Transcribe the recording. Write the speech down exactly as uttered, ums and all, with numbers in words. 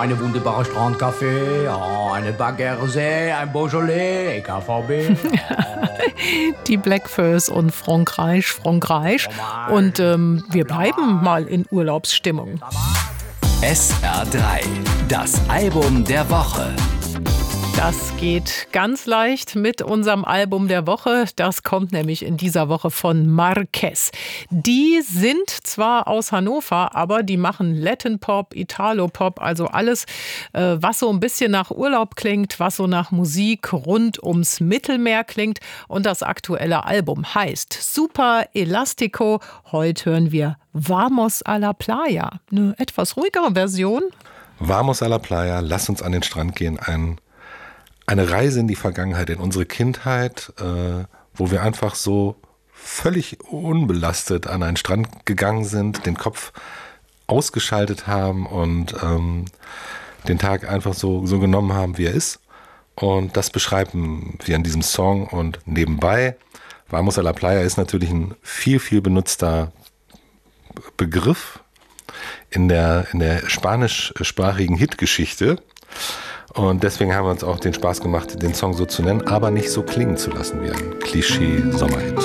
eine wunderbare Strandcafé, oh, eine Baguerre, ein Beaujolais, K V B. Die Bläckfoes und Frankreich, Frankreich. Und ähm, wir bleiben mal in Urlaubsstimmung. S R drei, das Album der Woche. Das geht ganz leicht mit unserem Album der Woche. Das kommt nämlich in dieser Woche von Marquez. Die sind zwar aus Hannover, aber die machen Latin Pop, Italo Pop, also alles, was so ein bisschen nach Urlaub klingt, was so nach Musik rund ums Mittelmeer klingt. Und das aktuelle Album heißt Super Elastico. Heute hören wir Vamos a la Playa. Eine etwas ruhigere Version. Vamos a la Playa, lass uns an den Strand gehen. Ein Eine Reise in die Vergangenheit, in unsere Kindheit, äh, wo wir einfach so völlig unbelastet an einen Strand gegangen sind, den Kopf ausgeschaltet haben und ähm, den Tag einfach so, so genommen haben, wie er ist. Und das beschreiben wir in diesem Song. Und nebenbei, Vamos a la Playa ist natürlich ein viel, viel benutzter Begriff in der, in der spanischsprachigen Hitgeschichte. Und deswegen haben wir uns auch den Spaß gemacht, den Song so zu nennen, aber nicht so klingen zu lassen wie ein Klischee-Sommerhit.